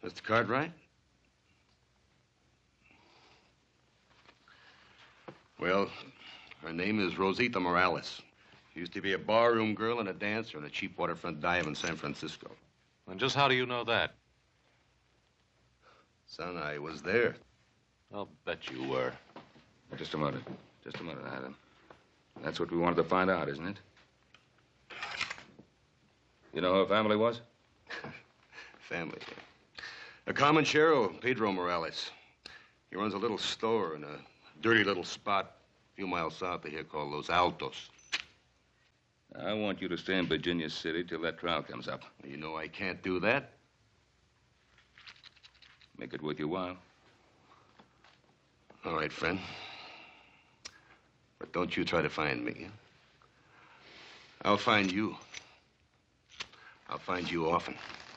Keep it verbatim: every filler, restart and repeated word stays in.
Mister Cartwright? Well, her name is Rosita Morales. She used to be a barroom girl and a dancer in a cheap waterfront dive in San Francisco. And just how do you know that? Son, I was there. I'll bet you were. Just a minute. Just a minute, Adam. That's what we wanted to find out, isn't it? You know who her family was? Family. A comanchero, Pedro Morales. He runs a little store in a dirty little spot a few miles south of here called Los Altos. I want you to stay in Virginia City till that trial comes up. You know I can't do that. Make it worth your while. All right, friend. But don't you try to find me. I'll find you. I'll find you often.